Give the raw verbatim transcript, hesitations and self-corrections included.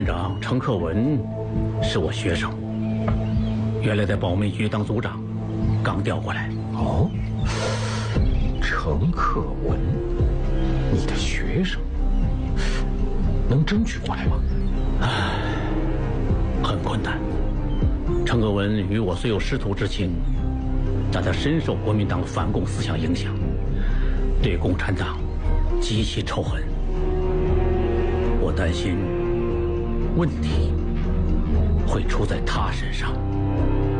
长程克文是我学生，原来在保密局当组长，刚调过来。 哦，程克文，你的学生，能争取过来吗？ 唉，很困难。程克文与我虽有师徒之情，但他深受国民党反共思想影响，对共产党极其仇恨。我担心问题会出在他身上。